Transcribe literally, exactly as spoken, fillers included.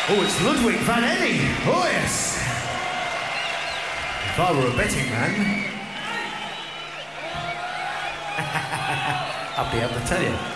Oh, it's Ludwig van Enne. Oh, yes. If I were a betting man, I'd be able to tell you.